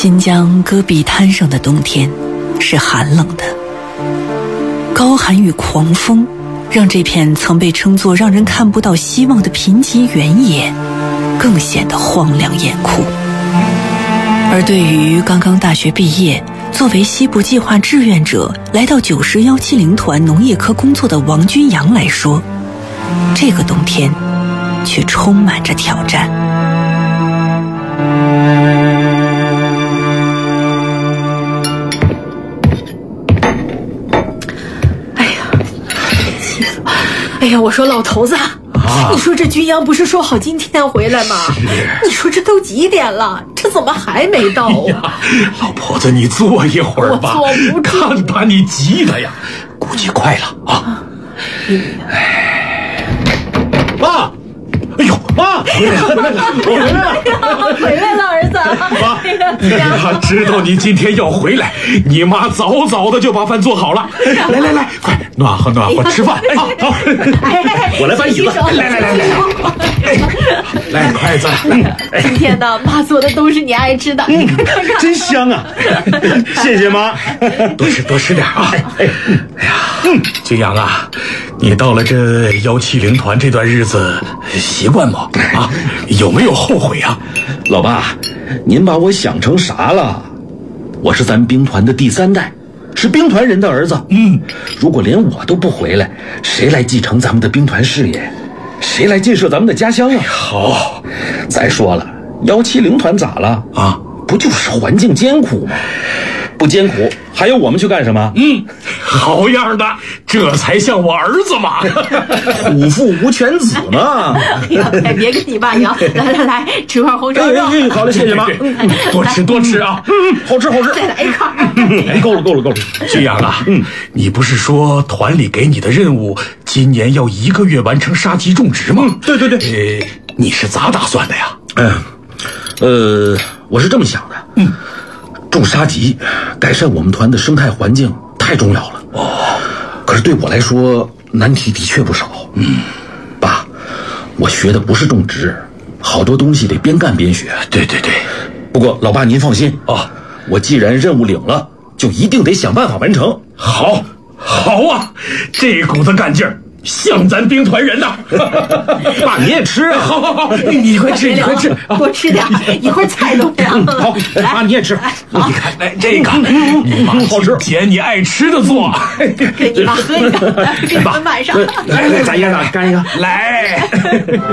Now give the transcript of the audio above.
新疆戈壁滩上的冬天是寒冷的，高寒与狂风让这片曾被称作让人看不到希望的贫瘠原野更显得荒凉严酷。而对于刚刚大学毕业，作为西部计划志愿者来到90170团农业科工作的王军阳来说，这个冬天却充满着挑战。 哎呀，我说老头子，你说这军阳不是说好今天回来吗？你说这都几点了，这怎么还没到啊？ 老婆子，你坐一会儿吧。 我坐不住， 看把你急的呀，估计快了啊。妈，哎呦，妈，回来了， 回来了，儿子。 妈，哎呀，知道你今天要回来，你妈早早的就把饭做好了。来，快暖和暖和，吃饭。好，我来搬椅子。来筷子。 今天呢，妈做的都是你爱吃的，你看看。 真香啊！谢谢妈， 多吃点啊。哎呀，军阳啊，你到了这170团这段日子习惯吗？啊，有没有后悔啊？ 老爸，您把我想成啥了？我是咱兵团的第3代，是兵团人的儿子。如果连我都不回来，谁来继承咱们的兵团事业？谁来建设咱们的家乡啊？ 好， 再说了，170团咋了啊？不就是环境艰苦吗？不艰苦还要我们去干什么？ 好样的，这才像我儿子嘛。 虎父无犬子嘛。 哎，别跟你爸聊，来，吃块红烧肉。 好嘞，谢谢妈。 多吃啊。 好吃。 再来一块。 够了。 军阳啊，你不是说团里给你的任务今年要1个月完成沙棘种植吗？ 对。 你是咋打算的呀？ 我是这么想的。种沙棘，改善我们团的生态环境太重要了。可是对我来说，难题的确不少。爸，我学的不是种植，好多东西得边干边学。 对。 不过老爸您放心啊，我既然任务领了，就一定得想办法完成。 好啊，这股子干劲儿像咱兵团人呐。 爸你也吃啊。 好，你快吃。 多吃点，一会儿菜都凉了。 好，妈你也吃。 你看，来这个，你妈好吃， 捡你爱吃的做。 给你妈喝一个，给你们晚上。 来，咱爷俩干一个。 来。